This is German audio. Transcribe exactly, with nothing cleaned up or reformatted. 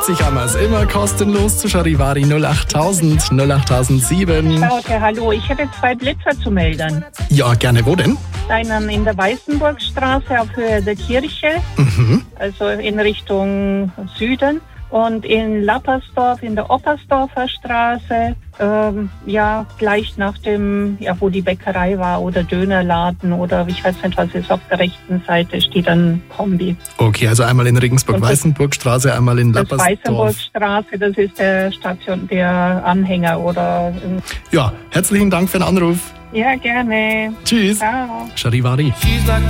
sich haben wir es immer kostenlos zu Charivari null achttausend null achttausendsieben. Okay, hallo, ich hätte zwei Blitzer zu melden. Ja, gerne. Wo denn? Einen in der Weißenburgstraße auf Höhe der Kirche, Mhm. also in Richtung Süden. Und in Lappersdorf, in der Oppersdorfer Straße, ähm, ja, gleich nach dem, ja, wo die Bäckerei war oder Dönerladen oder ich weiß nicht, was ist, auf der rechten Seite steht ein Kombi. Okay, also einmal in Regensburg-Weißenburgstraße, einmal in Das Lappersdorf. Weißenburgstraße, das ist der Station, der Anhänger oder... Ja, herzlichen Dank für den Anruf. Ja, gerne. Tschüss. Ciao. Charivari. She's like